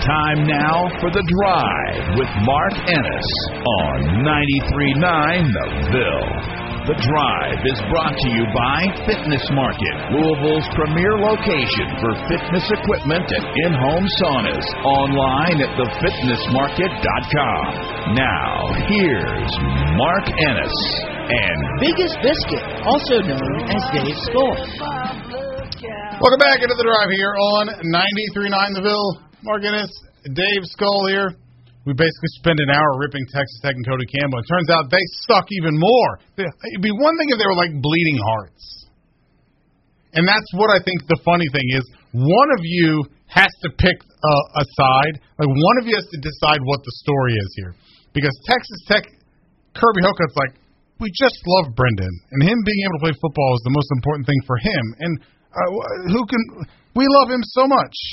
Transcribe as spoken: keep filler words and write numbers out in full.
Time now for The Drive with Mark Ennis on ninety-three point nine The Ville. The Drive is brought to you by Fitness Market, Louisville's premier location for fitness equipment and in-home saunas. Online at the fitness market dot com. Now, here's Mark Ennis and Biggest Biscuit, also known as Dave Skull. Welcome back into The Drive here on ninety-three point nine The Ville. Mark Ennis, Dave Skull here. We basically spent an hour ripping Texas Tech and Cody Campbell. It turns out they suck even more. It'd be one thing if they were like bleeding hearts. And that's what I think the funny thing is. One of you has to pick uh, a side. Like one of you has to decide what the story is here. Because Texas Tech, Kirby Hocutt's like, we just love Brendan. And him being able to play football is the most important thing for him. And uh, who can... We love him so much.